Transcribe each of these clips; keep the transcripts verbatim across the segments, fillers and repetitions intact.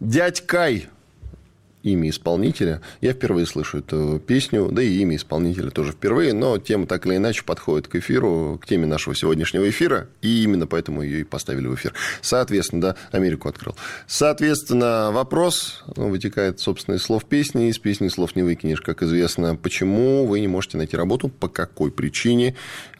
Дядь Кай. Имя исполнителя. Я впервые слышу эту песню, да и имя исполнителя тоже впервые, но тема так или иначе подходит к эфиру, к теме нашего сегодняшнего эфира, и именно поэтому ее и поставили в эфир. Соответственно, да, Америку открыл. Соответственно, вопрос, ну, вытекает, собственно, из слов песни, из песни слов не выкинешь, как известно. Почему вы не можете найти работу, по какой причине?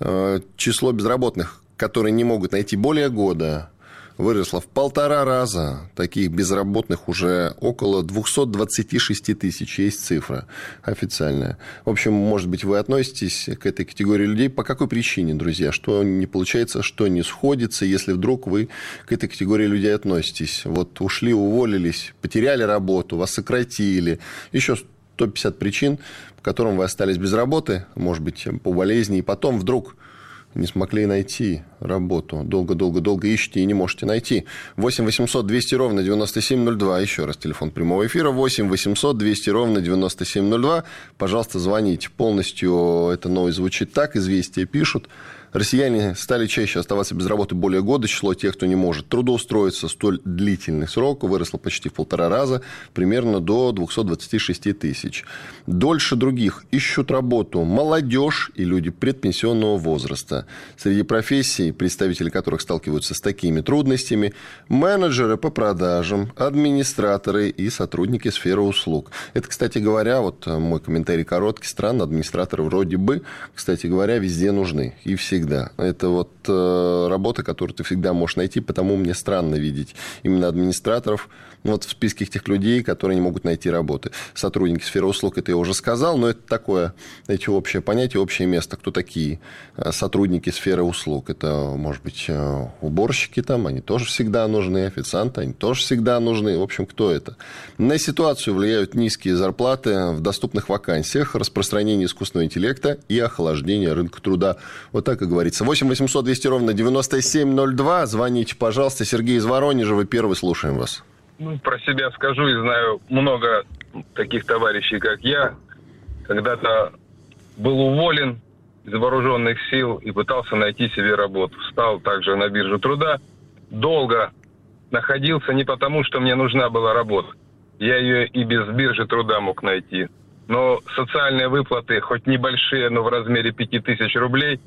Число безработных, которые не могут найти более года, выросло в полтора раза. Таких безработных уже около двести двадцать шесть тысяч. Есть цифра официальная. В общем, может быть, вы относитесь к этой категории людей. По какой причине, друзья? Что не получается, что не сходится, если вдруг вы к этой категории людей относитесь? Вот ушли, уволились, потеряли работу, вас сократили. Еще сто пятьдесят причин, по которым вы остались без работы, может быть, по болезни, и потом вдруг не смогли найти работу. Долго-долго-долго ищете и не можете найти. восемь восемьсот двести ровно девяносто семь ноль два. Еще раз телефон прямого эфира. восемь восемьсот двести ровно девяносто семь ноль два. Пожалуйста, звоните. Полностью это новость звучит так. Известия пишут. Россияне стали чаще оставаться без работы более года. Число тех, кто не может трудоустроиться столь длительный срок, выросло почти в полтора раза, примерно до двести двадцать шесть тысяч. Дольше других ищут работу молодежь и люди предпенсионного возраста. Среди профессий, представители которых сталкиваются с такими трудностями, менеджеры по продажам, администраторы и сотрудники сферы услуг. Это, кстати говоря, вот мой комментарий короткий, странно, администраторы вроде бы, кстати говоря, везде нужны и все. Всегда. Это вот э, работа, которую ты всегда можешь найти, потому мне странно видеть именно администраторов ну, вот в списке тех людей, которые не могут найти работы. Сотрудники сферы услуг, это я уже сказал, но это такое, эти общее понятие, общее место. Кто такие сотрудники сферы услуг? Это, может быть, уборщики там, они тоже всегда нужны, официанты, они тоже всегда нужны. В общем, кто это? На ситуацию влияют низкие зарплаты в доступных вакансиях, распространение искусственного интеллекта и охлаждение рынка труда. Вот так и говорится. восемь восемьсот двести ровно девяносто семь ноль два. Звоните, пожалуйста. Сергей из Воронежа. Вы первый, слушаем вас. Ну, про себя скажу и знаю много таких товарищей, как я. Когда-то был уволен из вооруженных сил и пытался найти себе работу. Встал также на биржу труда. Долго находился не потому, что мне нужна была работа. Я ее и без биржи труда мог найти. Но социальные выплаты, хоть небольшие, но в размере пяти тысяч рублей,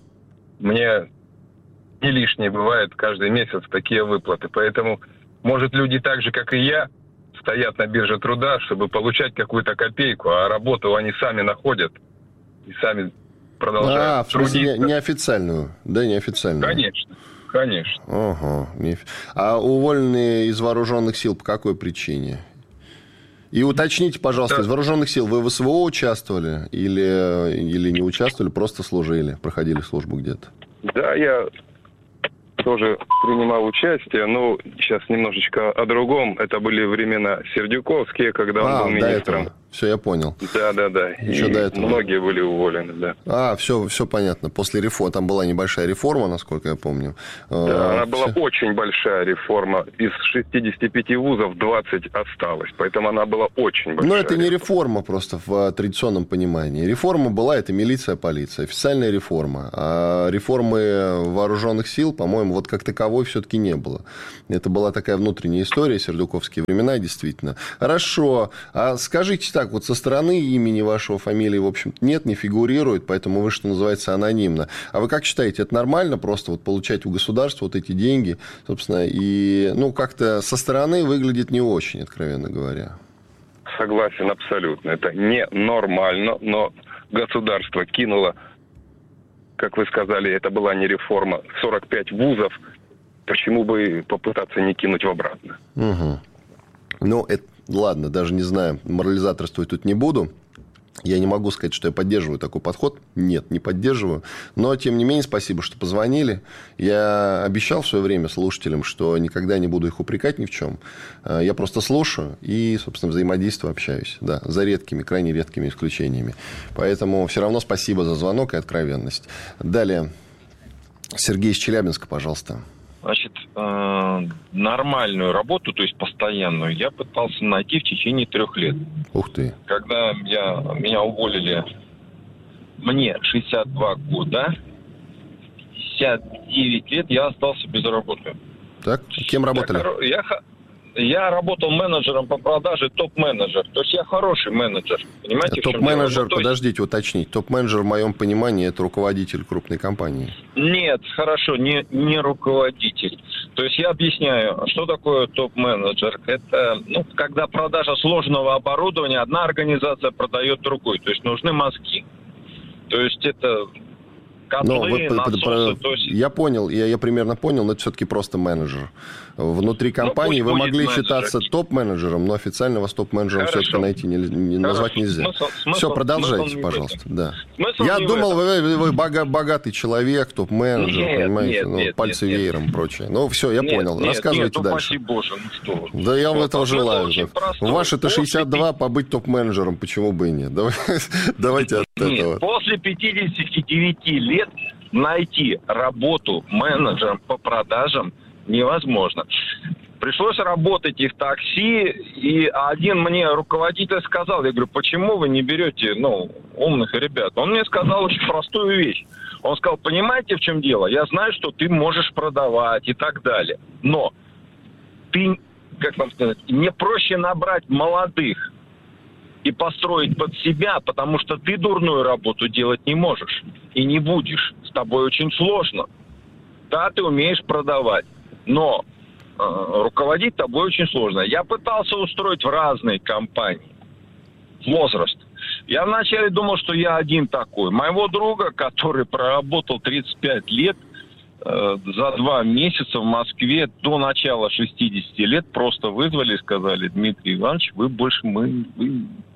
мне не лишнее бывает каждый месяц такие выплаты. Поэтому, может, люди так же, как и я, стоят на бирже труда, чтобы получать какую-то копейку, а работу они сами находят и сами продолжают а, трудиться. А, не, неофициальную, да, неофициальную? Конечно, конечно. Ага. А уволенные из вооруженных сил по какой причине? И уточните, пожалуйста, да. Из вооруженных сил вы в СВО участвовали или, или не участвовали, просто служили, проходили службу где-то? Да, я тоже принимал участие, но сейчас немножечко о другом. Это были времена Сердюковские, когда он а, был министром. Этого. Все, я понял. Да, да, да. Еще до этого. Многие были уволены, да. А, все, все понятно. После реформы, там была небольшая реформа, насколько я помню. Да, а, она все... была очень большая реформа. Из шестидесяти пяти вузов двадцать осталось. Поэтому она была очень большая. Но это не реформа. реформа просто в традиционном понимании. Реформа была, это милиция, полиция. Официальная реформа. А реформы вооруженных сил, по-моему, вот как таковой все-таки не было. Это была такая внутренняя история, сердюковские времена, действительно. Хорошо. А скажите так, вот со стороны имени вашего, фамилии, в общем-то, нет, не фигурирует, поэтому вы, что называется, анонимно. А вы как считаете, это нормально просто вот получать у государства вот эти деньги, собственно, и, ну, как-то со стороны выглядит не очень, откровенно говоря? Согласен абсолютно. Это не нормально, но государство кинуло, как вы сказали, это была не реформа, сорок пять вузов, почему бы попытаться не кинуть в обратно? Угу. Ну, это, ладно, даже не знаю, морализаторствовать тут не буду. Я не могу сказать, что я поддерживаю такой подход. Нет, не поддерживаю. Но, тем не менее, спасибо, что позвонили. Я обещал в свое время слушателям, что никогда не буду их упрекать ни в чем. Я просто слушаю и, собственно, взаимодействую, общаюсь. Да, за редкими, крайне редкими исключениями. Поэтому все равно спасибо за звонок и откровенность. Далее. Сергей из Челябинска, пожалуйста. Значит, э, нормальную работу, то есть постоянную, я пытался найти в течение трех лет. Ух ты. Когда я, меня уволили, мне шестьдесят два года, пятьдесят девять лет я остался без работы. Так, кем работали? Я, я, Я работал менеджером по продаже, топ-менеджер. То есть я хороший менеджер. Понимаете, топ-менеджер, ну, подождите, уточнить. Топ-менеджер, в моем понимании, это руководитель крупной компании. Нет, хорошо, не, не руководитель. То есть я объясняю, что такое топ-менеджер. Это, ну, когда продажа сложного оборудования, одна организация продает другой. То есть нужны мозги. То есть это... Но вы, насосы, про, то есть... Я понял, я, я примерно понял, но это все-таки просто менеджер. Внутри компании ну, вы могли менеджер. считаться топ-менеджером, но официально вас топ-менеджером Хорошо. все-таки найти не, не, назвать нельзя. Смысл, смысл, все, продолжайте, смысл пожалуйста. Да. Я думал, вы, вы богатый человек, топ-менеджер, нет, понимаете, нет, ну, нет, пальцы нет, веером и прочее. Ну, все, я нет, понял. Нет, Рассказывайте нет, дальше. Ну, Боже, ну что вы. Да я вам этого желаю. Ваше-то шестьдесят два, побыть топ-менеджером, почему бы и нет? Давайте от этого. После пятидесяти девяти лет найти работу менеджером по продажам невозможно. Пришлось работать и в такси, и один мне руководитель сказал, я говорю, почему вы не берете, ну, умных ребят? Он мне сказал очень простую вещь. Он сказал, понимаете, в чем дело? Я знаю, что ты можешь продавать и так далее, но ты, как вам сказать, мне проще набрать молодых и построить под себя, потому что ты дурную работу делать не можешь и не будешь. С тобой очень сложно. Да, ты умеешь продавать, но э, руководить тобой очень сложно. Я пытался устроить в разные компании. Возраст. Я вначале думал, что я один такой. Моего друга, который проработал тридцать пять лет, э, за два месяца в Москве до начала шестидесяти лет просто вызвали и сказали, Дмитрий Иванович, вы больше мы... Вы...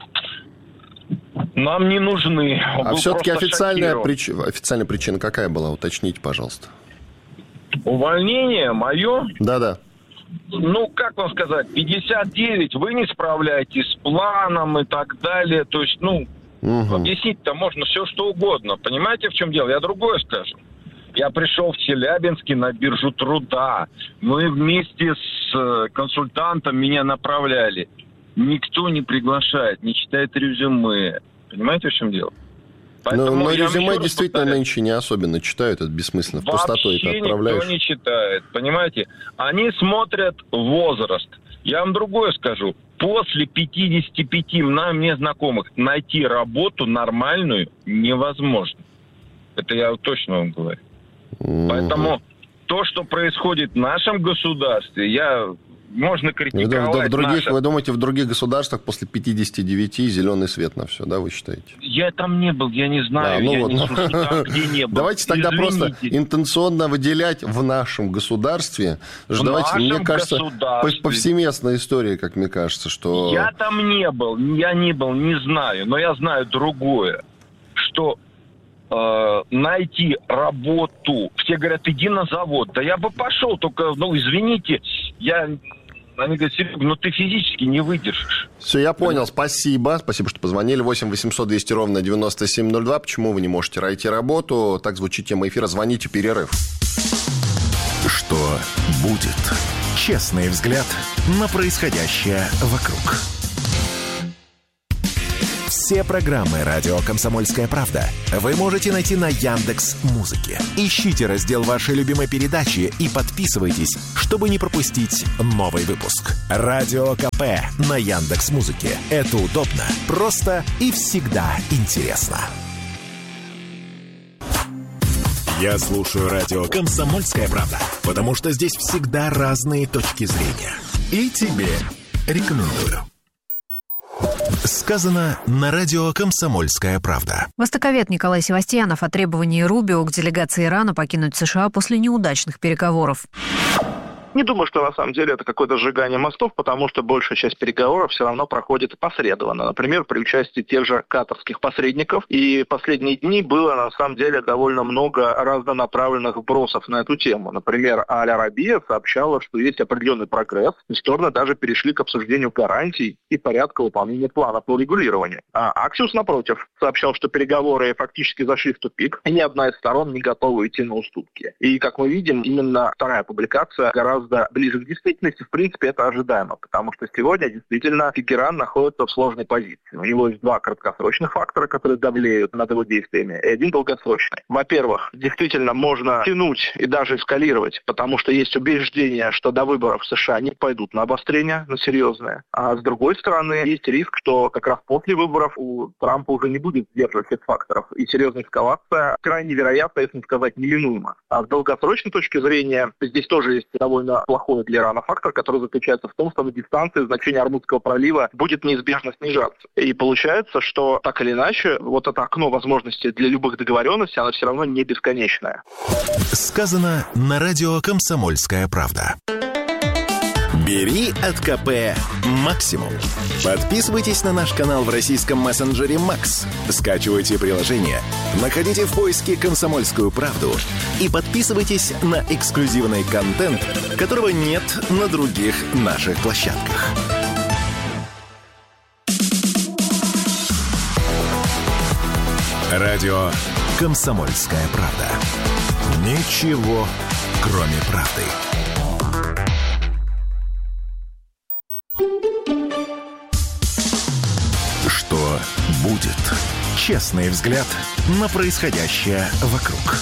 Нам не нужны. Он а все-таки официальная, прич... официальная причина какая была? Уточните, пожалуйста. Увольнение мое? Да-да. Ну, как вам сказать, пятьдесят девять, вы не справляетесь с планом и так далее. То есть, ну, угу. объяснить-то можно все, что угодно. Понимаете, в чем дело? Я другое скажу. Я пришел в Челябинске на биржу труда. Мы вместе с консультантом меня направляли. Никто не приглашает, не читает резюме. Понимаете, в чем дело? Но, но резюме действительно нынче не особенно читают, это бессмысленно, в пустоту это отправляешь. Вообще никто не читает, понимаете? Они смотрят возраст. Я вам другое скажу. После пятидесяти пяти мне знакомых найти работу нормальную невозможно. Это я точно вам говорю. Mm-hmm. Поэтому то, что происходит в нашем государстве, я... Можно критиковать. В, в других, наши... Вы думаете, в других государствах после пятидесяти девяти зеленый свет на все, да, вы считаете? Я там не был, я не знаю. Да, ну я вот. не слушаю, там, где не был. Давайте тогда Извините. просто интенционно выделять в нашем государстве. В давайте, нашем мне кажется, повсеместная история, как мне кажется, что... Я там не был, я не был, не знаю, но я знаю другое, что... Э, найти работу. Все говорят, иди на завод. Да я бы пошел, только, ну, извините, я... Они говорят, Серега, ну ты физически не выдержишь. Все, я понял, спасибо. Спасибо, что позвонили. восемь восемьсот двести ровно девяносто семь ноль два. Почему вы не можете найти работу? Так звучит тема эфира. Звоните, перерыв. Что будет? Честный взгляд на происходящее вокруг. Все программы «Радио Комсомольская правда» вы можете найти на Яндекс.Музыке. Ищите раздел вашей любимой передачи и подписывайтесь, чтобы не пропустить новый выпуск. Радио КП на Яндекс.Музыке. Это удобно, просто и всегда интересно. Я слушаю радио «Комсомольская правда», потому что здесь всегда разные точки зрения. И тебе рекомендую. Сказано на радио «Комсомольская правда». Востоковед Николай Севастьянов о требовании Рубио к делегации Ирана покинуть США после неудачных переговоров. Не думаю, что на самом деле это какое-то сжигание мостов, потому что большая часть переговоров все равно проходит опосредованно. Например, при участии тех же катарских посредников. И последние дни было на самом деле довольно много разнонаправленных вбросов на эту тему. Например, Аль-Арабия сообщала, что есть определенный прогресс, и стороны даже перешли к обсуждению гарантий и порядка выполнения плана по урегулированию. А Аксиос, напротив, сообщал, что переговоры фактически зашли в тупик, и ни одна из сторон не готова идти на уступки. И, как мы видим, именно вторая публикация гораздо гораздо ближе к действительности. В принципе, это ожидаемо, потому что сегодня действительно Тегеран находится в сложной позиции. У него есть два краткосрочных фактора, которые давлеют над его действиями, и один долгосрочный. Во-первых, действительно можно тянуть и даже эскалировать, потому что есть убеждение, что до выборов в США не пойдут на обострение, на серьезное. А с другой стороны, есть риск, что как раз после выборов у Трампа уже не будет сдерживать всех факторов, и серьезная эскалация крайне вероятна, если не сказать неминуема. А с долгосрочной точки зрения, здесь тоже есть довольно плохой для Ирана фактор, который заключается в том, что на дистанции значение Ормузского пролива будет неизбежно снижаться. И получается, что так или иначе, вот это окно возможностей для любых договоренностей, оно все равно не бесконечное. Сказано на радио «Комсомольская правда». Бери от ка пэ максимум. Подписывайтесь на наш канал в российском мессенджере Макс. Скачивайте приложение, находите в поиске «Комсомольскую правду» и подписывайтесь на эксклюзивный контент, которого нет на других наших площадках. Радио «Комсомольская правда». Ничего, кроме правды. Что будет? Честный взгляд на происходящее вокруг.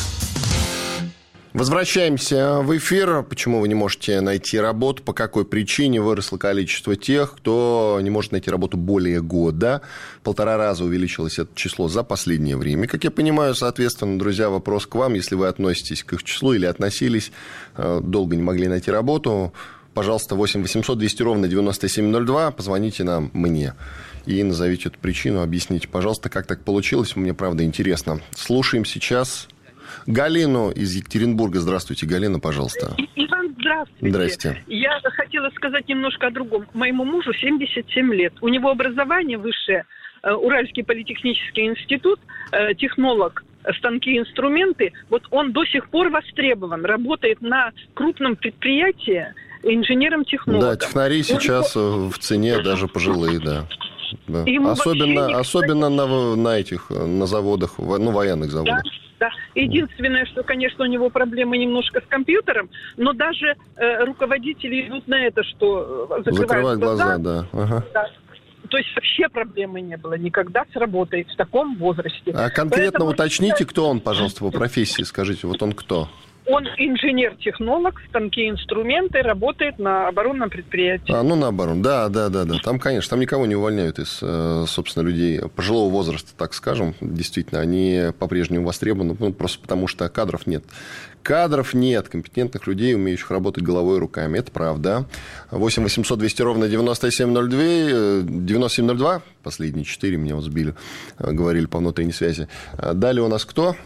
Возвращаемся в эфир. Почему вы не можете найти работу? По какой причине выросло количество тех, кто не может найти работу более года? Полтора раза увеличилось это число за последнее время. Как я понимаю, соответственно, друзья, вопрос к вам. Если вы относитесь к их числу или относились, долго не могли найти работу, пожалуйста, восемь восемьсот двести ровно девяносто семь ноль два. Позвоните нам, мне. И назовите эту причину, объясните, пожалуйста, как так получилось. Мне, правда, интересно. Слушаем сейчас Галину из Екатеринбурга. Здравствуйте, Галина, пожалуйста. Иван, здравствуйте. Здрасте. Я хотела сказать немножко о другом. Моему мужу семьдесят семь лет. У него образование высшее, Уральский политехнический институт, технолог, станки и инструменты. Вот он до сих пор востребован, работает на крупном предприятии инженером-технологом. Да, технари сейчас в цене даже пожилые, да. Да. Особенно, особенно на, на этих, на заводах, ну, военных заводах. Да, да. Единственное, что, конечно, у него проблемы немножко с компьютером, но даже э, руководители идут на это, что закрывают, закрывают глаза. глаза, да. Ага. Да. То есть вообще проблемы не было никогда с работой в таком возрасте. А конкретно Поэтому... уточните, кто он, пожалуйста, по профессии, скажите, вот он кто? Он инженер-технолог, станки и инструменты, работает на оборонном предприятии. А, ну, на оборон. Да, да, да, да. Там, конечно, там никого не увольняют из, собственно, людей пожилого возраста, так скажем. Действительно, они по-прежнему востребованы, ну, просто потому что кадров нет. Кадров нет, компетентных людей, умеющих работать головой и руками. Это правда. восемь восемьсот двести ровно девяносто семь ноль два, девяносто семь ноль два, последние четыре меня вот сбили, говорили по внутренней связи. Далее у нас кто?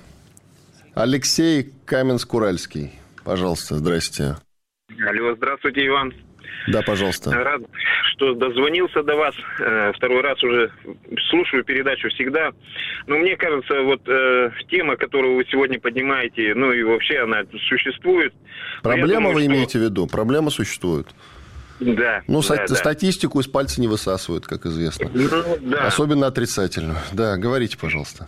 Алексей, Каменск-Уральский. Пожалуйста, здрасте. Алло, здравствуйте, Иван. Да, пожалуйста. Рад, что дозвонился до вас. Второй раз уже слушаю передачу всегда. Но мне кажется, вот э, тема, которую вы сегодня поднимаете, ну и вообще она существует. Проблема думаю, вы что... имеете в виду? Проблема существует. Да. Ну, да, ста- статистику из пальца не высасывают, как известно. Ну, да. Особенно отрицательную. Да, говорите, пожалуйста.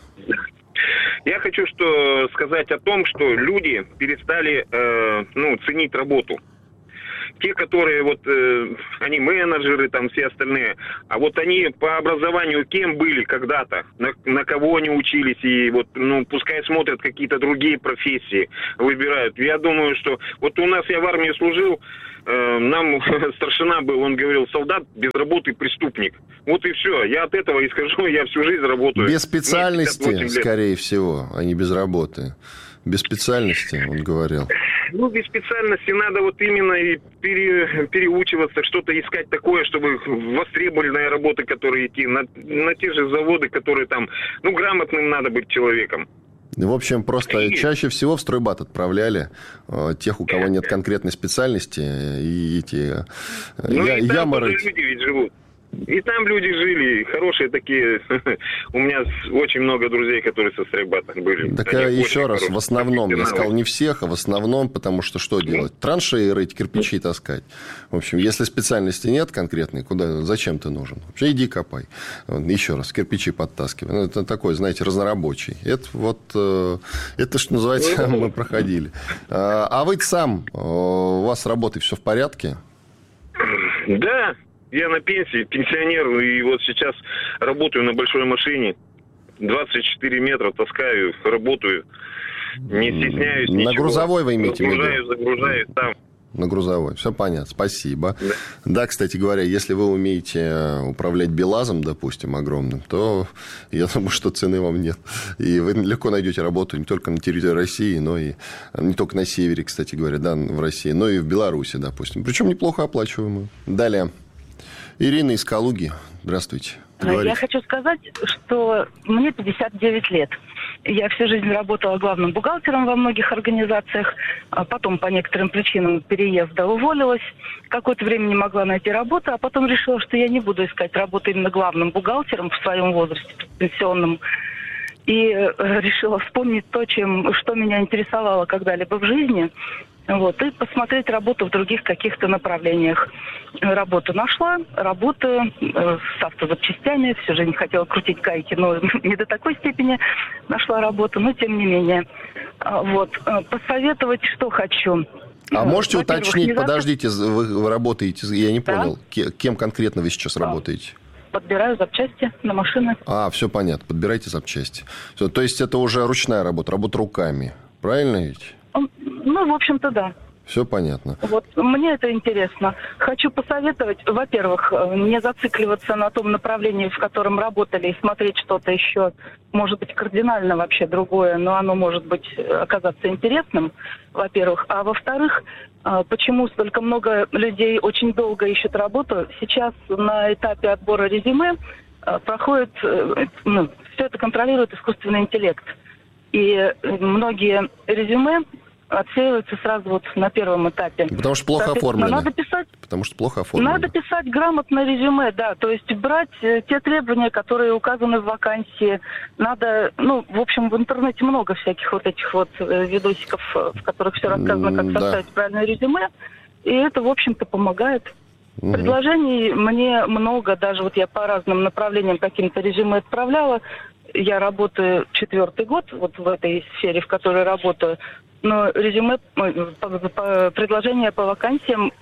Я хочу что сказать о том, что люди перестали э, ну, ценить работу. Те, которые вот, э, они менеджеры, там все остальные, а вот они по образованию кем были когда-то, на, на кого они учились, и вот, ну, пускай смотрят какие-то другие профессии, выбирают. Я думаю, что вот у нас, я в армии служил, э, нам старшина был, он говорил, солдат без работы преступник. Вот и все. Я от этого исхожу, я всю жизнь работаю. Без специальности, скорее всего, а не без работы. Без специальности, он говорил. Ну, без специальности надо вот именно и пере, переучиваться, что-то искать такое, чтобы востребованная работа, которые идти на, на те же заводы, которые там, ну, грамотным надо быть человеком. В общем, просто и... чаще всего в стройбат отправляли э, тех, у кого нет конкретной специальности, и эти ну, я, и там ямы тоже люди ведь живут. И там люди жили, хорошие такие. У меня очень много друзей, которые со Стрельбатом были. Так я еще раз, в основном, я сказал не всех, а в основном, потому что что делать? Траншеи рыть, кирпичи таскать. В общем, если специальности нет конкретной, куда, зачем ты нужен? Вообще иди копай. Еще раз, кирпичи подтаскивай. Ну, это такой, знаете, разнорабочий. Это вот, это, что называется, мы проходили. А вы сам, у вас с работой все в порядке? Да. Я на пенсии, пенсионер, и вот сейчас работаю на большой машине. двадцать четыре метра таскаю, работаю. Не стесняюсь на ничего. На грузовой вы имеете в виду? Загружаю, загружаю там. На грузовой. Все понятно. Спасибо. Да. да, кстати говоря, если вы умеете управлять БелАЗом, допустим, огромным, то я думаю, что цены вам нет. И вы легко найдете работу не только на территории России, но и не только на севере, кстати говоря, да, в России, но и в Беларуси, допустим. Причем неплохо оплачиваемую. Далее. Ирина из Калуги. Здравствуйте. Я хочу сказать, что мне пятьдесят девять лет. Я всю жизнь работала главным бухгалтером во многих организациях. А потом по некоторым причинам переезда уволилась. Какое-то время не могла найти работу, а потом решила, что я не буду искать работу именно главным бухгалтером в своем возрасте, пенсионном. И решила вспомнить то, чем, что меня интересовало когда-либо в жизни. Вот, и посмотреть работу в других каких-то направлениях. Работу нашла, работаю э, с автозапчастями. Всю жизнь хотела крутить гайки, но не до такой степени нашла работу, но тем не менее. Вот, посоветовать, что хочу. А можете уточнить, не подождите, вы, вы работаете, я не понял, да? Кем конкретно вы сейчас да. работаете? Подбираю запчасти на машины. А, все понятно, подбирайте запчасти. Все, то есть это уже ручная работа, работа руками, правильно ведь? Ну, в общем-то, да. Все понятно. Вот, мне это интересно. Хочу посоветовать, во-первых, не зацикливаться на том направлении, в котором работали, и смотреть что-то еще, может быть, кардинально вообще другое, но оно может быть оказаться интересным, во-первых. А во-вторых, почему столько много людей очень долго ищут работу? Сейчас на этапе отбора резюме проходит, ну, все это контролирует искусственный интеллект. И многие резюме отсеиваются сразу вот на первом этапе. Потому что плохо оформлены. Надо писать, Потому что плохо оформлены. Надо писать грамотно резюме, да. То есть брать те требования, которые указаны в вакансии. Надо, ну, в общем, в интернете много всяких вот этих вот видосиков, в которых все рассказано, как составить да. правильное резюме. И это, в общем-то, помогает. Угу. Предложений мне много. Даже вот я по разным направлениям каким-то резюме отправляла. Я работаю четвертый год вот в этой сфере, в которой работаю. Но резюме, предложения по вакансиям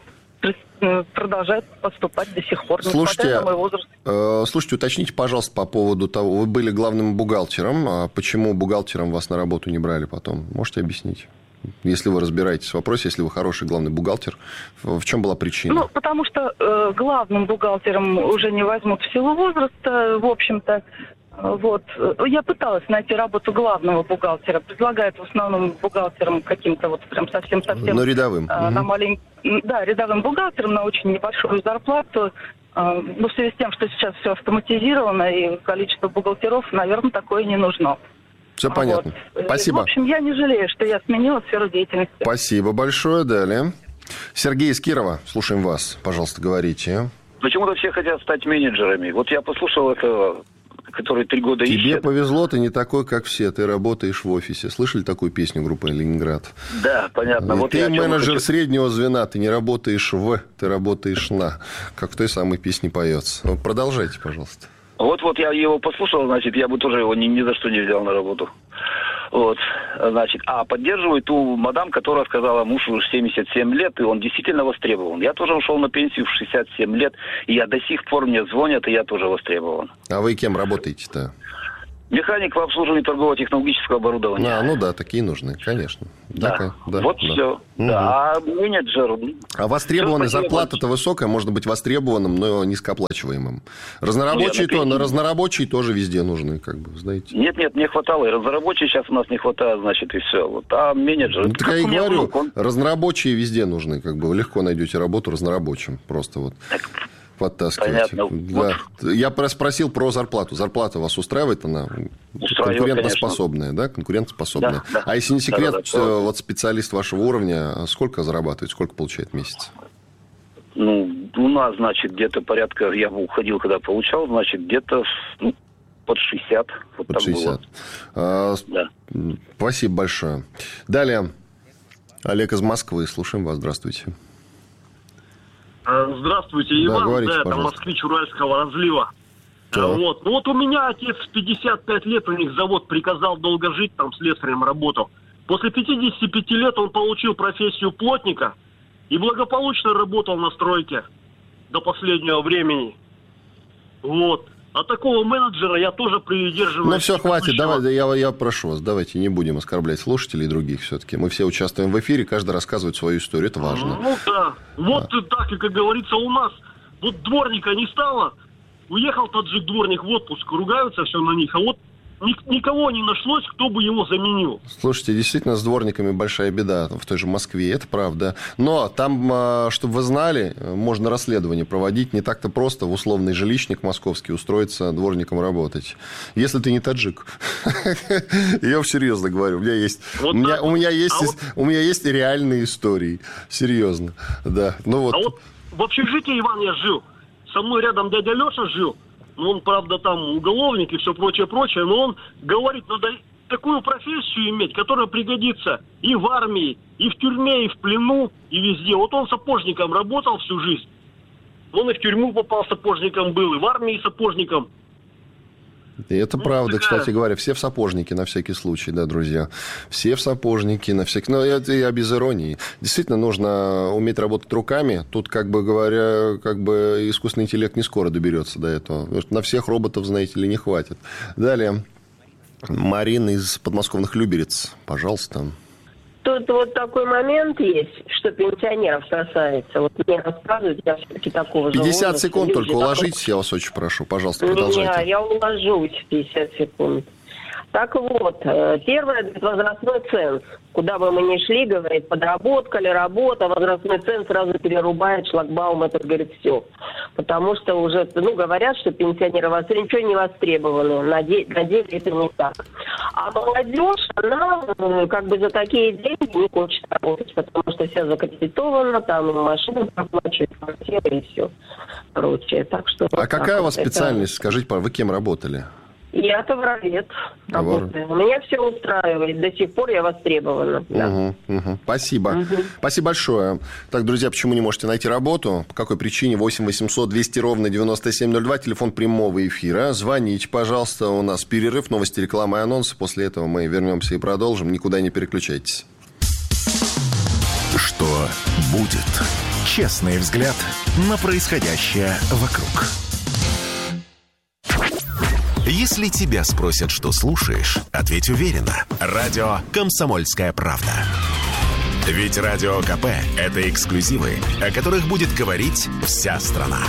продолжают поступать до сих пор, слушайте, на мой возраст. Э, слушайте, уточните, пожалуйста, по поводу того, вы были главным бухгалтером, а почему бухгалтером вас на работу не брали потом? Можете объяснить? Если вы разбираетесь в вопросе, если вы хороший главный бухгалтер, в чем была причина? Ну, потому что э, главным бухгалтером уже не возьмут в силу возраста, в общем-то. Вот. Я пыталась найти работу главного бухгалтера. Предлагают в основном бухгалтерам каким-то вот прям совсем-совсем... Ну, рядовым. А, на малень... Да, рядовым бухгалтером на очень небольшую зарплату. А, ну, в связи с тем, что сейчас все автоматизировано, и количество бухгалтеров, наверное, такое не нужно. Все понятно. Вот. Спасибо. В общем, я не жалею, что я сменила сферу деятельности. Спасибо большое. Далее. Сергей из Кирова. Слушаем вас. Пожалуйста, говорите. Почему-то все хотят стать менеджерами. Вот я послушал этого... который три года Тебе ищет. Тебе повезло, ты не такой, как все. Ты работаешь в офисе. Слышали такую песню группы «Ленинград»? Да, понятно. Вот ты менеджер хочу... среднего звена. Ты не работаешь в, ты работаешь на. Как в той самой песне поется. Ну, продолжайте, пожалуйста. Вот-вот я его послушал, значит, я бы тоже его ни, ни за что не взял на работу. Вот, значит, а поддерживаю ту мадам, которая сказала, муж уже семьдесят семь лет, и он действительно востребован. Я тоже ушел на пенсию в шестьдесят семь лет, и я до сих пор мне звонят, и я тоже востребован. А вы кем работаете-то? Механик в обслуживании торгово-технологического оборудования. А, ну да, такие нужны, конечно. Да, да, да вот да. все. Угу. Да, а менеджер... А востребованная зарплата-то высокая, можно быть востребованным, но низкооплачиваемым. Разнорабочие, ну, то, на разнорабочие тоже везде нужны, как бы, знаете. Нет-нет, не хватало. И разнорабочие сейчас у нас не хватает, значит, и все. Вот. А менеджер... Ну, так я и говорю, внук, он... разнорабочие везде нужны, как бы, вы легко найдете работу разнорабочим, просто вот... Так... подтаскивать. Понятно. Да. Вот. Я спросил про зарплату. Зарплата вас устраивает? Она устраивает, конкурентоспособная, конечно. Да? Конкурентоспособная. Да, да. А если не секрет, да, да, да. вот специалист вашего уровня сколько зарабатывает, сколько получает в месяц? Ну, у нас, значит, где-то порядка, я уходил, когда получал, значит, где-то ну, под шестьдесят. Вот под так шестьдесят. было. А, да. Спасибо большое. Далее. Олег из Москвы. Слушаем вас. Здравствуйте. Здравствуйте, Иван. Да, говорите, да, это пожалуйста. москвич Уральского разлива. Да. Вот. Ну вот у меня отец в пятьдесят пять лет, у них завод приказал долго жить, там слесарем работал. После пятидесяти пяти лет он получил профессию плотника и благополучно работал на стройке до последнего времени. Вот. А такого менеджера я тоже придерживаюсь. Ну, все, хватит. Давай, я, я прошу вас, давайте не будем оскорблять слушателей и других все-таки. Мы все участвуем в эфире, каждый рассказывает свою историю, это важно. Ну, да. Вот а. так, и как говорится, у нас вот дворника не стало, уехал таджик-дворник в отпуск, ругаются все на них, а вот никого не нашлось, кто бы его заменил. Слушайте, действительно, с дворниками большая беда в той же Москве, это правда. Но там, чтобы вы знали, можно расследование проводить. Не так-то просто в условный жилищник московский устроиться дворником работать. Если ты не таджик. Я серьезно говорю. У меня есть, у меня, у меня есть, у меня есть реальные истории. Серьезно. Да. Ну вот. А вот в общежитии, Иван, я жил. Со мной рядом дядя Леша жил. Ну, он, правда, там уголовник и все прочее-прочее, но он говорит, надо такую профессию иметь, которая пригодится и в армии, и в тюрьме, и в плену, и везде. Вот он сапожником работал всю жизнь. Он и в тюрьму попал, сапожником был, и в армии сапожником. И это ну, правда, такая... кстати говоря, все в сапожники на всякий случай, да, друзья. Все в сапожники на всякий... Ну, это я без иронии. Действительно, нужно уметь работать руками. Тут, как бы говоря, как бы искусственный интеллект не скоро доберется до этого. Потому что на всех роботов, знаете ли, не хватит. Далее. Марина из подмосковных Люберец. Пожалуйста. Тут вот такой момент есть, что пенсионеров касается. Вот мне рассказывают, я все-таки такого же пятьдесят возраста, секунд только такого... уложитесь, я вас очень прошу. Пожалуйста, продолжайте. Меня, я уложусь в пятьдесят секунд. Так вот, первое, возрастной ценз. Куда бы мы ни шли, говорит, подработка ли, работа, возрастной ценз сразу перерубает шлагбаум, это, говорит, все. Потому что уже, ну, говорят, что пенсионеры ничего не востребованы. На, де- на деле это не так. А молодежь, она как бы за такие деньги не хочет работать, потому что вся закредитована, там машины проплачивают, квартиры и все прочее. Так что, а вот какая у вас вот специальность? Это... Скажите, вы кем работали? Я товаровед работаю. Меня все устраивает. До сих пор я востребована. Да. Угу, угу. Спасибо. Угу. Спасибо большое. Так, друзья, почему не можете найти работу? По какой причине? восемь восемьсот двести ровно девяносто семь ноль два. Телефон прямого эфира. Звоните, пожалуйста. У нас перерыв, новости, реклама и анонсы. После этого мы вернемся и продолжим. Никуда не переключайтесь. Что будет? Честный взгляд на происходящее вокруг. Если тебя спросят, что слушаешь, ответь уверенно. Радио «Комсомольская правда». Ведь Радио КП – это эксклюзивы, о которых будет говорить вся страна.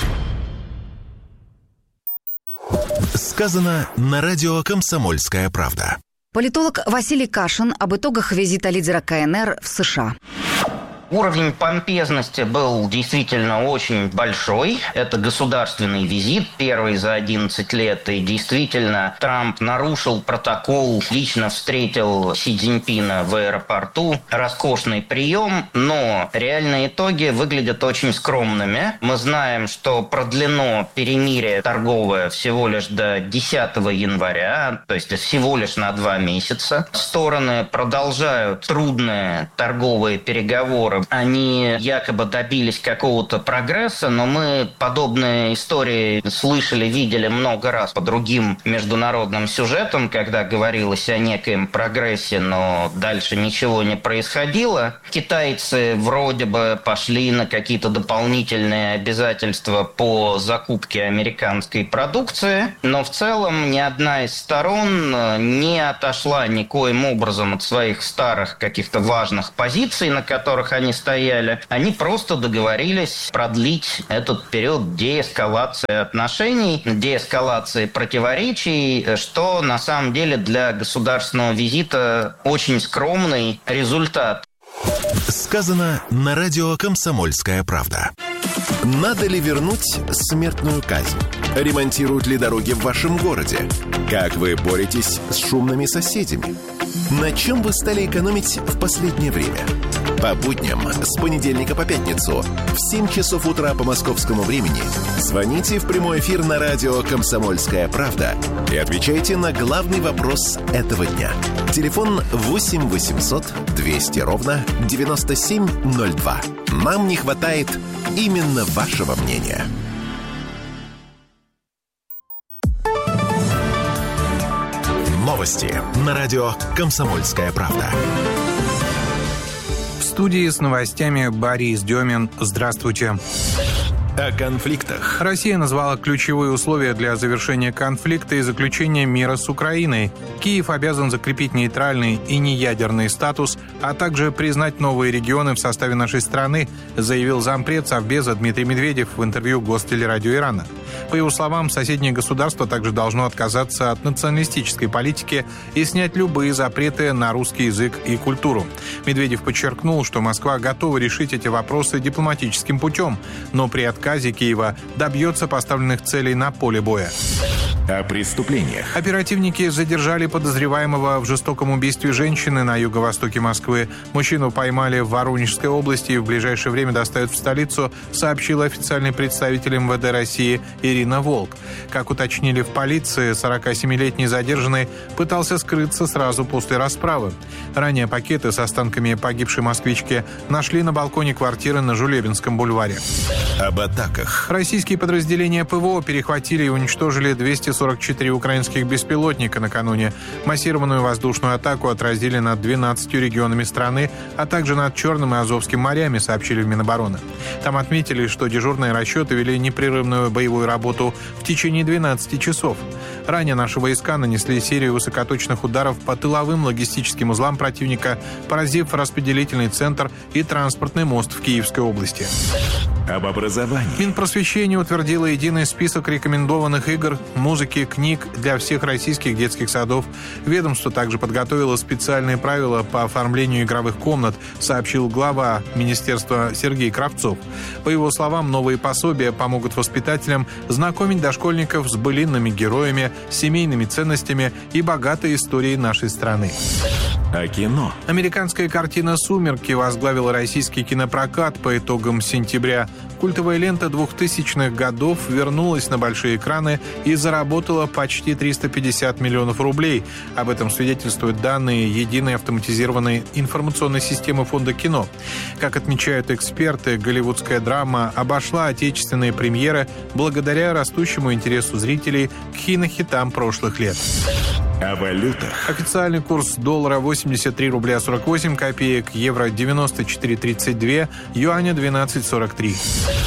Сказано на радио «Комсомольская правда». Политолог Василий Кашин об итогах визита лидера КНР в США. Уровень помпезности был действительно очень большой. Это государственный визит, первый за одиннадцать лет. И действительно Трамп нарушил протокол, лично встретил Си Цзиньпина в аэропорту. Роскошный прием, но реальные итоги выглядят очень скромными. Мы знаем, что продлено перемирие торговое всего лишь до десятого января, то есть всего лишь на два месяца. Стороны продолжают трудные торговые переговоры. Они якобы добились какого-то прогресса, но мы подобные истории слышали, видели много раз по другим международным сюжетам, когда говорилось о некоем прогрессе, но дальше ничего не происходило. Китайцы вроде бы пошли на какие-то дополнительные обязательства по закупке американской продукции, но в целом ни одна из сторон не отошла никоим образом от своих старых каких-то важных позиций, на которых они стояли. Они просто договорились продлить этот период деэскалации отношений, деэскалации противоречий, что на самом деле для государственного визита очень скромный результат. Сказано на радио «Комсомольская правда». Надо ли вернуть смертную казнь? Ремонтируют ли дороги в вашем городе? Как вы боретесь с шумными соседями? На чем вы стали экономить в последнее время? По будням с понедельника по пятницу в семь часов утра по московскому времени звоните в прямой эфир на радио «Комсомольская правда» и отвечайте на главный вопрос этого дня. Телефон восемь восемьсот двести ровно девяносто семь ноль два. Нам не хватает именно вашего мнения. Новости на радио «Комсомольская правда». В студии с новостями Борис Демин. Здравствуйте. О конфликтах. Россия назвала ключевые условия для завершения конфликта и заключения мира с Украиной. Киев обязан закрепить нейтральный и неядерный статус, а также признать новые регионы в составе нашей страны, заявил зампред Совбеза Дмитрий Медведев в интервью Гостелерадио Ирана. По его словам, соседнее государство также должно отказаться от националистической политики и снять любые запреты на русский язык и культуру. Медведев подчеркнул, что Москва готова решить эти вопросы дипломатическим путем, но при отказе Киева добьется поставленных целей на поле боя. О преступлениях. Оперативники задержали подозреваемого в жестоком убийстве женщины на юго-востоке Москвы. Мужчину поймали в Воронежской области и в ближайшее время доставят в столицу, сообщил официальный представитель эм вэ дэ России Ирина Волк. Как уточнили в полиции, сорокасемилетний задержанный пытался скрыться сразу после расправы. Ранее пакеты с останками погибшей москвички нашли на балконе квартиры на Жулебинском бульваре. Об атаках. Российские подразделения пэ вэ о перехватили и уничтожили двести сорок четыре украинских беспилотника накануне. Массированную воздушную атаку отразили над двенадцатью регионами страны, а также над Черным и Азовским морями, сообщили в Минобороны. Там отметили, что дежурные расчеты вели непрерывную боевую работу в течение двенадцати часов. Ранее наши войска нанесли серию высокоточных ударов по тыловым логистическим узлам противника, поразив распределительный центр и транспортный мост в Киевской области. Об образовании. Минпросвещение утвердило единый список рекомендованных игр, музыки, книг для всех российских детских садов. Ведомство также подготовило специальные правила по оформлению игровых комнат, сообщил глава министерства Сергей Кравцов. По его словам, новые пособия помогут воспитателям знакомить дошкольников с былинными героями, семейными ценностями и богатой историей нашей страны. О кино. Американская картина «Сумерки» возглавила российский кинопрокат по итогам сентября. Культовая лента двухтысячных годов вернулась на большие экраны и заработала почти триста пятьдесят миллионов рублей. Об этом свидетельствуют данные единой автоматизированной информационной системы Фонда кино. Как отмечают эксперты, голливудская драма обошла отечественные премьеры благодаря растущему интересу зрителей к кинохитам прошлых лет. О валютах. Официальный курс доллара восемьдесят три рубля сорок восемь копеек, евро девяносто четыре тридцать два, юаня двенадцать сорок три.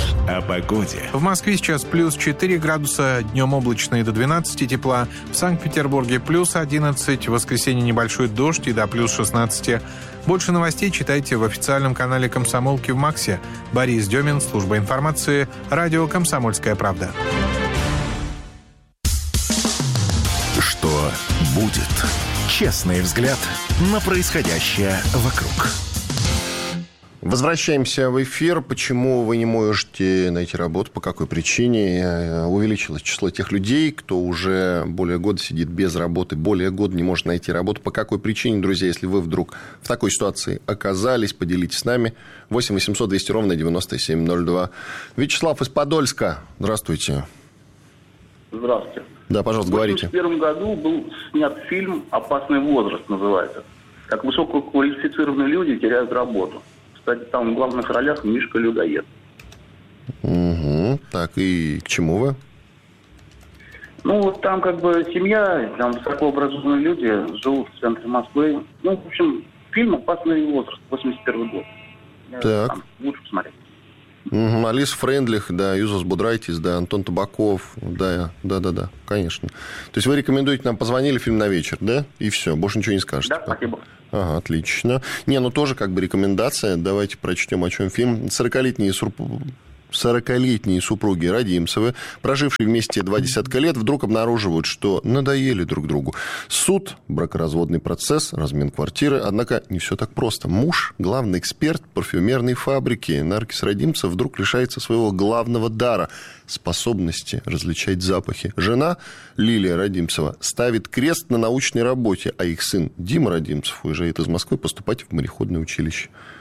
О погоде. В Москве сейчас плюс четыре градуса, днем облачно и до двенадцати тепла. В Санкт-Петербурге плюс одиннадцать, в воскресенье небольшой дождь и до плюс шестнадцати. Больше новостей читайте в официальном канале «Комсомолки» в Максе. Борис Демин, служба информации, радио «Комсомольская правда». Что будет? Честный взгляд на происходящее вокруг. Возвращаемся в эфир. Почему вы не можете найти работу? По какой причине? Увеличилось число тех людей, кто уже более года сидит без работы, более года не может найти работу. По какой причине, друзья, если вы вдруг в такой ситуации оказались, поделитесь с нами. восемь восемьсот двести ровно девяносто семь ноль два. Вячеслав из Подольска. Здравствуйте. Здравствуйте. Да, пожалуйста, говорите. В восемьдесят первом году был снят фильм «Опасный возраст» называется. Как высококвалифицированные люди теряют работу. Кстати, там в главных ролях Мишка Людоед. Угу. Так, и к чему вы? Ну, там как бы семья, там высокообразованные люди живут в центре Москвы. Ну, в общем, фильм «Опасный возраст», восемьдесят первый год. Так. Там лучше посмотреть. Угу. Алис Френдлих, да, Юзас Будрайтис, да, Антон Табаков, да, да, да, да, конечно. То есть вы рекомендуете, нам позвонили, фильм на вечер, да? И все, больше ничего не скажете. Да, спасибо. Ага, отлично. Не, ну тоже как бы рекомендация. Давайте прочтем, о чем фильм. сорокалетние сурп... сорокалетние супруги Радимцевы, прожившие вместе два десятка лет, вдруг обнаруживают, что надоели друг другу. Суд, бракоразводный процесс, размен квартиры. Однако не все так просто. Муж, главный эксперт парфюмерной фабрики Наркис Радимцев, вдруг лишается своего главного дара – способности различать запахи. Жена, Лилия Радимцева, ставит крест на научной работе, а их сын Дима Радимцев уезжает из Москвы поступать в мореходное училище.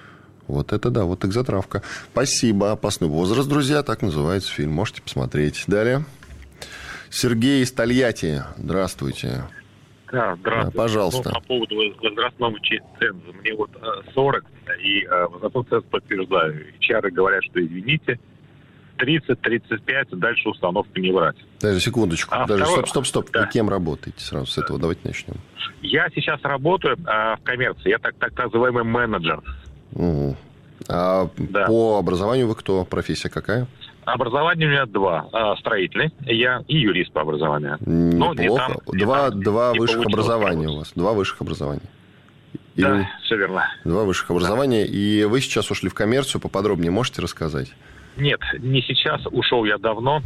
Вот это да, вот так затравка. Спасибо. «Опасный возраст», друзья, так называется фильм. Можете посмотреть. Далее. Сергей из Тольятти. Здравствуйте. Да, здравствуйте. Да, пожалуйста. Ну, по поводу возрастного ценза. Мне вот сорок, и возрастной ценз подтверждаю. Чары говорят, что извините, тридцать-тридцать пять, дальше установку не брать. Даже секундочку. А Даже второй... стоп, стоп, стоп. Да. Вы кем работаете? Сразу с этого давайте начнем. Я сейчас работаю а, в коммерции. Я так, так называемый менеджер. Угу. А да. По образованию вы кто? Профессия какая? Образование у меня два. А, строительный. Я и юрист по образованию. Неплохо. Но не там, два не там, два не высших образования у вас. Два высших образования. И да, вы... все верно. Два высших образования. Да. И вы сейчас ушли в коммерцию. Поподробнее можете рассказать? Нет, не сейчас. Ушел я давно.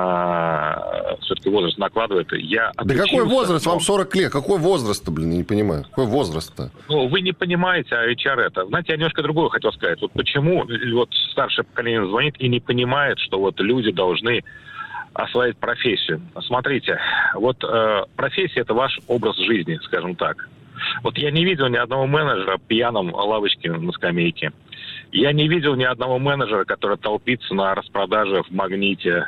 А, все-таки возраст накладывает. Я да какой возраст? Но... Вам сорок лет. Какой возраст-то, блин, я не понимаю. Какой возраст-то? Ну, вы не понимаете, а эйч ар это. Знаете, я немножко другое хотел сказать. Вот почему вот старшее поколение звонит и не понимает, что вот люди должны освоить профессию. Смотрите, вот э, профессия – это ваш образ жизни, скажем так. Вот я не видел ни одного менеджера пьяным лавочке на скамейке. Я не видел ни одного менеджера, который толпится на распродаже в «Магните».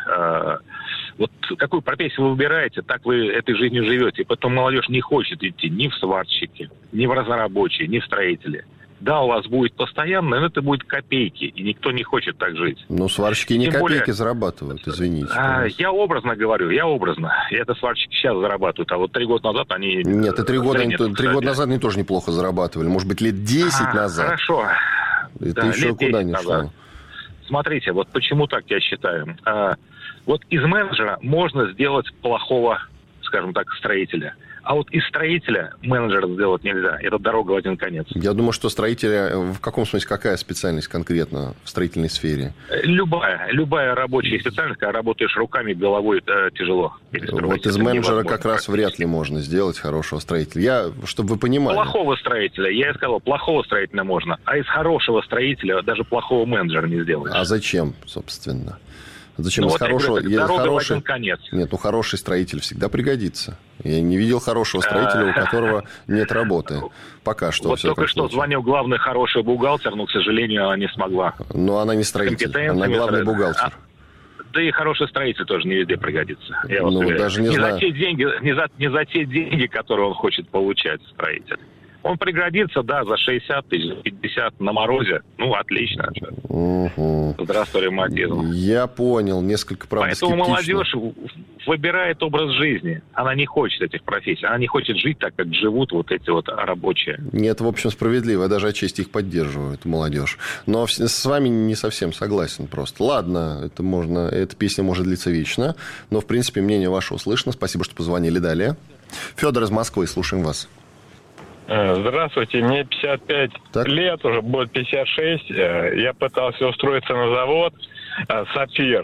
Вот какую профессию вы выбираете, так вы этой жизнью живете. И потом молодежь не хочет идти ни в сварщики, ни в разнорабочие, ни в строители. Да, у вас будет постоянно, но это будет копейки, и никто не хочет так жить. Ну, сварщики не Тем копейки более, зарабатывают, извините. А, я образно говорю, я образно. И это сварщики сейчас зарабатывают, а вот три года назад они... Нет, и три года, они, три года назад они тоже неплохо зарабатывали. Может быть, лет десять а, назад. Хорошо. Это да, еще куда ни шло. Смотрите, вот почему так я считаю. А, вот из менеджера можно сделать плохого, скажем так, строителя. А вот из строителя менеджера сделать нельзя. Это дорога в один конец. Я думаю, что строителя... В каком смысле, какая специальность конкретно в строительной сфере? Любая. Любая рабочая специальность, когда работаешь руками, головой э, тяжело. Вот из менеджера как раз вряд ли можно сделать хорошего строителя. Я, чтобы вы понимали... Плохого строителя, я и сказал, плохого строителя можно. А из хорошего строителя даже плохого менеджера не сделаешь. А зачем, собственно? Зачем ну, из вот хорошего... Я говорю, дорога хороший... в один конец. Нет, ну хороший строитель всегда пригодится. Я не видел хорошего строителя, у которого нет работы. Пока что. Вот только что звонил главный хороший бухгалтер, но, к сожалению, она не смогла. Но она не строитель, она главный бухгалтер. Да и хороший строитель тоже не везде пригодится. Я ну, вот даже не, не знаю. За те деньги, не, за, не за те деньги, которые он хочет получать, строитель. Он пригодится, да, за шестьдесят тысяч, пятьдесят на морозе. Ну, отлично. Угу. Здравствуй, ревматизм. Я понял, несколько, правда, Поэтому скептично. молодежь выбирает образ жизни. Она не хочет этих профессий. Она не хочет жить так, как живут вот эти вот рабочие. Нет, в общем, справедливо. Я даже отчасти их поддерживаю, эту молодежь. Но с вами не совсем согласен просто. Ладно, это можно, эта песня может длиться вечно. Но, в принципе, мнение ваше услышано. Спасибо, что позвонили. Далее. Федор из Москвы, слушаем вас. Здравствуйте, мне пятьдесят пять так. лет, уже будет пятьдесят шесть. Я пытался устроиться на завод «Сапфир».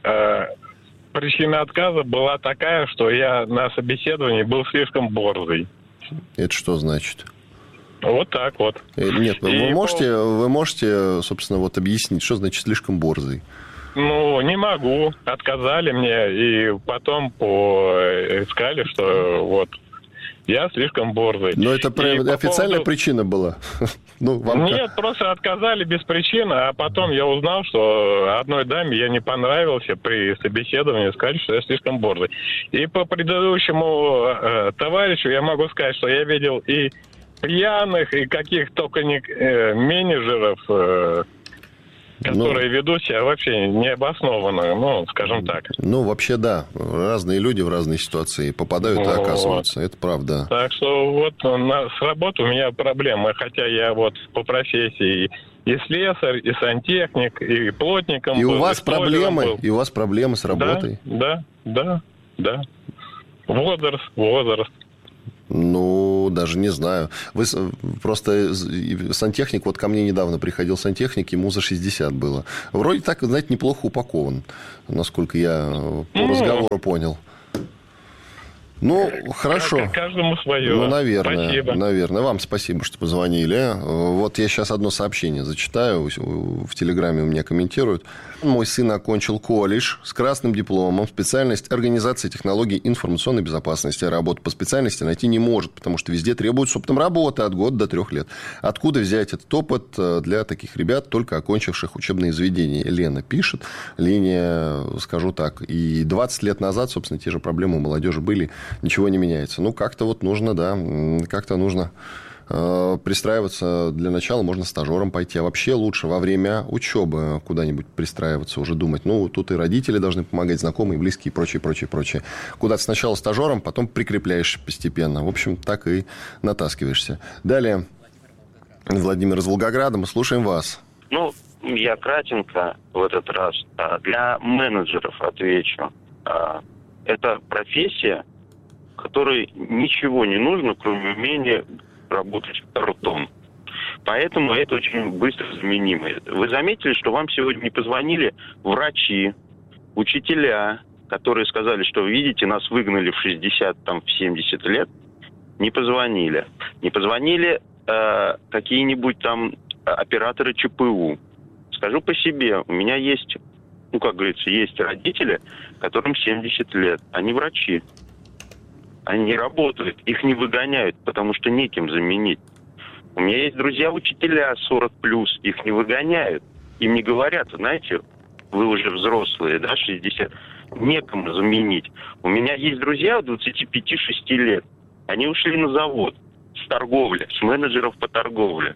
Причина отказа была такая, что я на собеседовании был слишком борзый. Это что значит? Вот так вот. Нет, вы И можете, по... вы можете, собственно, вот объяснить, что значит слишком борзый? Ну, не могу. Отказали мне, и потом поискали, что вот... Я слишком борзый. Но это прям официальная поводу... причина была? ну, вам Нет, как? Просто отказали без причины, а потом я узнал, что одной даме я не понравился при собеседовании, сказали, что я слишком борзый. И по предыдущему э, товарищу я могу сказать, что я видел и пьяных, и каких только не э, менеджеров, э, которые ну, ведут себя вообще необоснованно, ну, скажем так. Ну, вообще, да. Разные люди в разные ситуации попадают вот. и оказываются. Это правда. Так что вот на, с работой у меня проблемы. Хотя я вот по профессии и слесарь, и сантехник, и плотником и был. У вас и проблемы, был. И у вас проблемы с работой? Да, да, да, да. Возраст, возраст. Ну, даже не знаю. Вы просто сантехник, вот ко мне недавно приходил сантехник, ему за шестьдесят было. Вроде так, знаете, неплохо упакован, насколько я по разговору понял. Ну, хорошо. Каждому свое. Ну, наверное. Спасибо. Наверное. Вам спасибо, что позвонили. Вот я сейчас одно сообщение зачитаю. В Телеграме у меня комментируют. Мой сын окончил колледж с красным дипломом. Специальность организации технологий информационной безопасности. Работу по специальности найти не может, потому что везде требуют с опытом работы от года до трех лет. Откуда взять этот опыт для таких ребят, только окончивших учебные заведения? Лена пишет. Лене, скажу так, и двадцать лет назад, собственно, те же проблемы у молодежи были. Ничего не меняется. Ну, как-то вот нужно, да, как-то нужно э, пристраиваться. Для начала можно стажером пойти. А вообще лучше во время учебы куда-нибудь пристраиваться, уже думать. Ну, тут и родители должны помогать, знакомые, близкие и прочее, прочее, прочее. Куда-то сначала стажером, потом прикрепляешься постепенно. В общем, так и натаскиваешься. Далее. Владимир из Волгограда. Мы слушаем вас. Ну, я кратенько в этот раз. Для менеджеров отвечу. Это профессия, которой ничего не нужно, кроме умения работать ртом. Поэтому это очень быстро заменимо. Вы заметили, что вам сегодня позвонили врачи, учителя, которые сказали, что, видите, нас выгнали в шестьдесят, там, в семьдесят лет. Не позвонили. Не позвонили э, какие-нибудь там операторы ЧПУ. Скажу по себе, у меня есть, ну, как говорится, есть родители, которым семьдесят лет. Они врачи. Они не работают, их не выгоняют, потому что некем заменить. У меня есть друзья-учителя сорок плюс, их не выгоняют. Им не говорят, знаете, вы уже взрослые, да, шестьдесят, некому заменить. У меня есть друзья двадцать пять - шесть лет. Они ушли на завод с торговли, с менеджеров по торговле.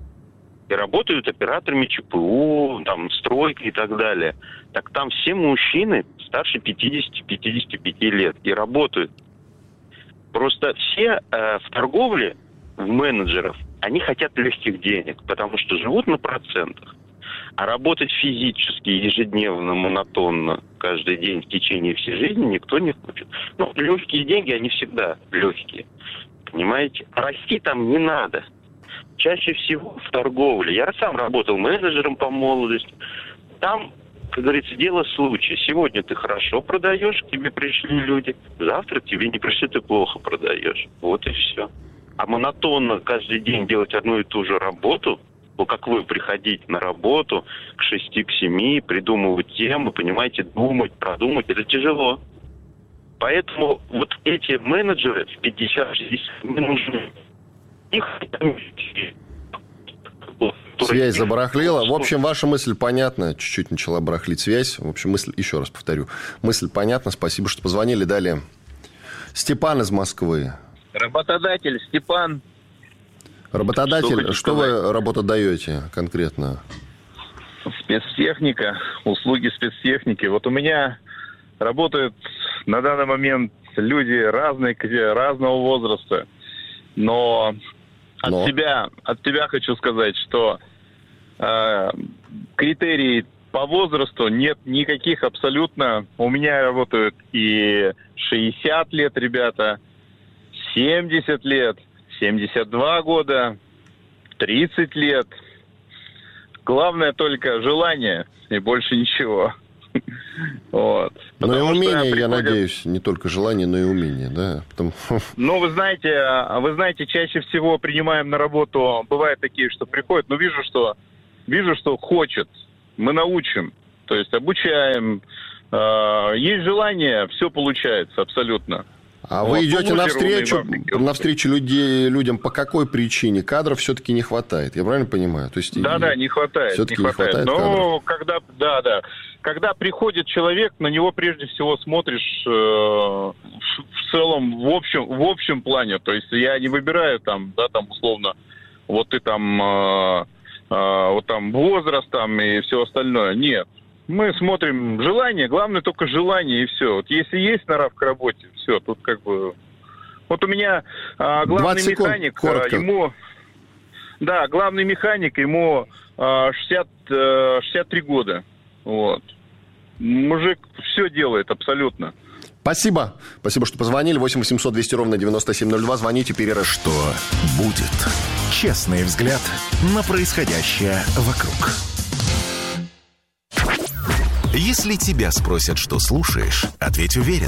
И работают операторами ЧПУ, там, стройка и так далее. Так там все мужчины старше пятидесяти - пятидесяти пяти лет и работают. Просто все э, в торговле, в менеджеров, они хотят легких денег, потому что живут на процентах. А работать физически, ежедневно, монотонно, каждый день в течение всей жизни никто не хочет. Ну, легкие деньги, они всегда легкие. Понимаете? А расти там не надо. Чаще всего в торговле. Я сам работал менеджером по молодости. Там, как говорится, дело случая. Сегодня ты хорошо продаешь, к тебе пришли люди. Завтра к тебе не пришли, ты плохо продаешь. Вот и все. А монотонно каждый день делать одну и ту же работу, вот как вы приходить на работу к шести, к семи, придумывать темы, понимаете, думать, продумать, это тяжело. Поэтому вот эти менеджеры в пятьдесят-шестьдесят не нужны. Их... Связь забарахлила. В общем, ваша мысль понятна. Чуть-чуть начала барахлить связь. В общем, мысль, еще раз повторю. Мысль понятна. Спасибо, что позвонили. Далее. Степан из Москвы. Работодатель Степан. Работодатель, что, что вы работодаете конкретно? Спецтехника, услуги спецтехники. Вот у меня работают на данный момент люди разные, разного возраста. Но, Но. от себя, от тебя хочу сказать, что э, критерий по возрасту нет никаких абсолютно. У меня работают и шестьдесят лет ребята, семьдесят лет, семьдесят два года, тридцать лет. Главное только желание и больше ничего. Вот. Ну и умение, приходят... я надеюсь, не только желание, но и умение, да? Потому... Ну, вы знаете, вы знаете, чаще всего принимаем на работу, бывают такие, что приходят, но вижу, что вижу, что хочет, мы научим, то есть обучаем, есть желание, все получается абсолютно. А вот, вы идете навстречу, навстречу людей, людям по какой причине? Кадров все-таки не хватает, я правильно понимаю? То есть, да, да, не хватает. Все-таки не не хватает, хватает. Но кадров. когда, да, да. Когда приходит человек, на него прежде всего смотришь э, в целом, в общем, в общем плане. То есть я не выбираю там, да, там условно, вот ты там, э, э, вот там возраст там и все остальное. Нет. Мы смотрим желание, главное только желание и все. Вот если есть нрав к работе, все, тут как бы... Вот у меня а, главный механик, а, ему... Да, главный механик, ему а, шестьдесят, а, шестьдесят три года. Вот. Мужик все делает абсолютно. Спасибо. Спасибо, что позвонили. восемь восемьсот двести ровно девяносто семь ноль два. Звоните, перерыв. Что будет? Честный взгляд на происходящее вокруг. Если тебя спросят, что слушаешь, ответь уверенно.